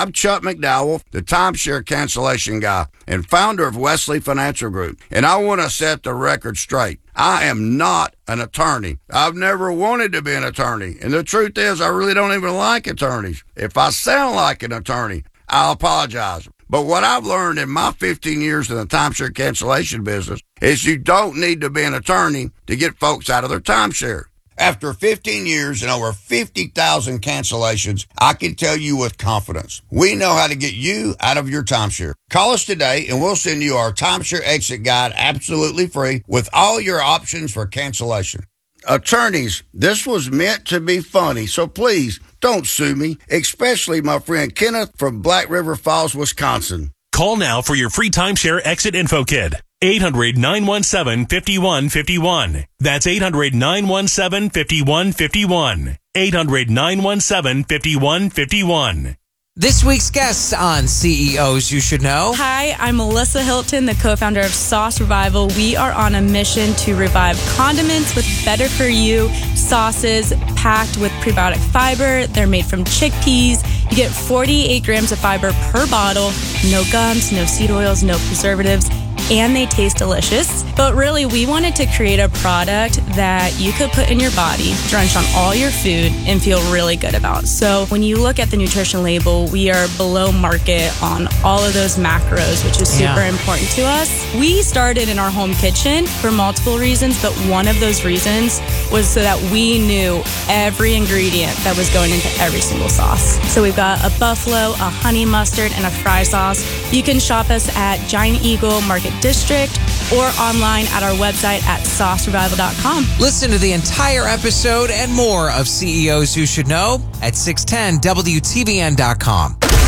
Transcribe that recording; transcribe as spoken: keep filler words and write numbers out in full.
I'm Chuck McDowell, the timeshare cancellation guy and founder of Wesley Financial Group, and I want to set the record straight. I am not an attorney. I've never wanted to be an attorney, and the truth is I really don't even like attorneys. If I sound like an attorney, I'll apologize. But what I've learned in my fifteen years in the timeshare cancellation business is you don't need to be an attorney to get folks out of their timeshare. After fifteen years and over fifty thousand cancellations, I can tell you with confidence, we know how to get you out of your timeshare. Call us today and we'll send you our timeshare exit guide absolutely free with all your options for cancellation. Attorneys, this was meant to be funny, so please don't sue me, especially my friend Kenneth from Black River Falls, Wisconsin. Call now for your free timeshare exit info kit. eight hundred, nine one seven, five one five one. That's eight hundred, nine one seven, five one five one. eight hundred, nine one seven, five one five one. This week's guests on C E Os You Should Know. Hi, I'm Melissa Hilton, the co-founder of Sauce Revival. We are on a mission to revive condiments with better-for-you sauces packed with prebiotic fiber. They're made from chickpeas. You get forty-eight grams of fiber per bottle, no gums, no seed oils, no preservatives, and they taste delicious. But really, we wanted to create a product that you could put in your body, drench on all your food, and feel really good about. So when you look at the nutrition label, we are below market on all of those macros, which is super Yeah. important to us. We started in our home kitchen for multiple reasons, but one of those reasons was so that we knew every ingredient that was going into every single sauce. So we've got a buffalo, a honey mustard, and a fry sauce. You can shop us at Giant Eagle Market District or online at our website at sauce revival dot com. Listen to the entire episode and more of C E Os You Should Know at six ten W T V N dot com.